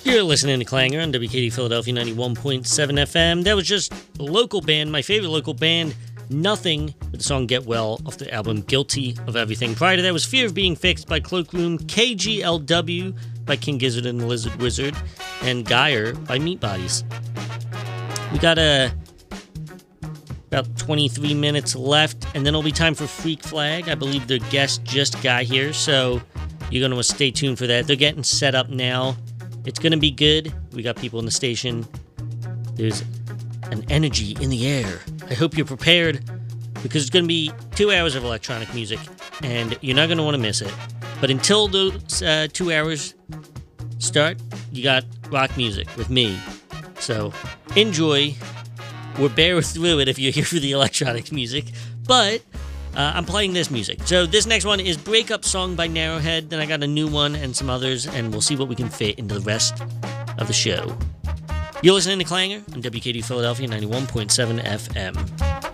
You're listening to Clanger on WKD Philadelphia 91.7 FM. That was just a local band, my favorite local band, Nothing, with the song Get Well off the album Guilty of Everything. Prior to that was Fear of Being Fixed by Cloakroom, KGLW by King Gizzard and the Lizard Wizard, and Geyer by Meat Bodies. We got about 23 minutes left, and then it'll be time for Freak Flag. I believe their guest just got here, so you're going to stay tuned for that. They're getting set up now. It's going to be good. We got people in the station. There's an energy in the air. I hope you're prepared, because it's going to be 2 hours of electronic music, and you're not going to want to miss it. But until those 2 hours start, you got rock music with me. So enjoy, or bear through it if you're here for the electronic music. But I'm playing this music. So this next one is Breakup Song by Narrowhead. Then I got a new one and some others, and we'll see what we can fit into the rest of the show. You're listening to Clanger on WKD Philadelphia 91.7 FM.